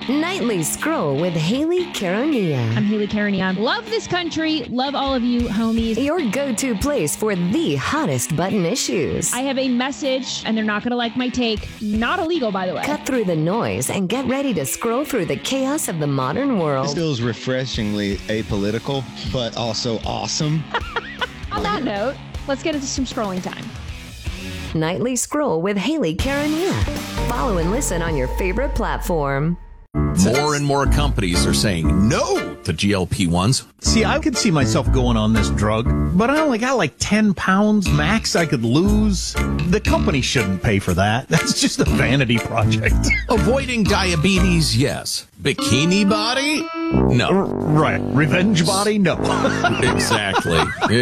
Nightly Scroll with Haley Caronia. I'm Haley Caronia. Love this country. Love all of you, homies. Your go-to place for the hottest button issues. I have a message, and they're not going to like my take. Not illegal, by the way. Cut through the noise and get ready to scroll through the chaos of the modern world. This feels refreshingly apolitical, but also awesome. On that note, let's get into some scrolling time. Nightly Scroll with Haley Caronia. Follow and listen on your favorite platform. More and more companies are saying no to GLP-1s. See, I could see myself going on this drug, but I only got like 10 pounds max I could lose. The company shouldn't pay for that. That's just a vanity project. Avoiding diabetes, yes. Bikini body? No. Right. Revenge body? No. Exactly.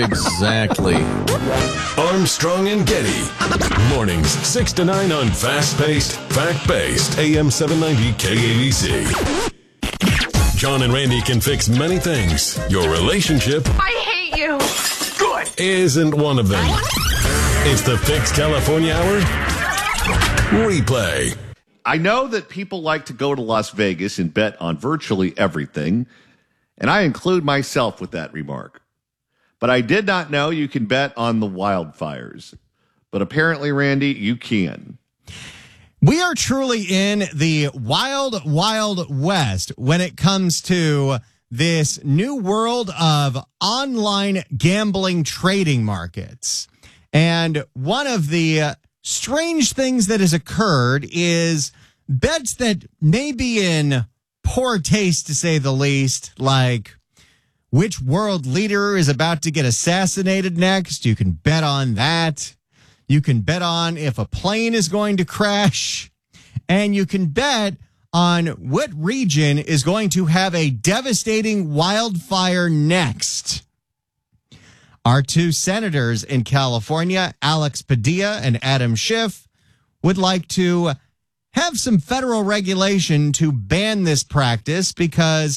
Armstrong and Getty. Mornings 6 to 9 on fast-paced, fact-based AM 790 KABC. John and Randy can fix many things. Your relationship, I hate you. Good. isn't one of them. It's the Fix California Hour replay. I know that people like to go to Las Vegas and bet on virtually everything, and I include myself with that remark. But I did not know you can bet on the wildfires. But apparently, Randy, you can. We are truly in the wild, wild west when it comes to this new world of online gambling trading markets. And one of the strange things that has occurred is bets that may be in poor taste, to say the least, like which world leader is about to get assassinated next. You can bet on that. You can bet on if a plane is going to crash, and you can bet on what region is going to have a devastating wildfire next. Our two senators in California, Alex Padilla and Adam Schiff, would like to have some federal regulation to ban this practice because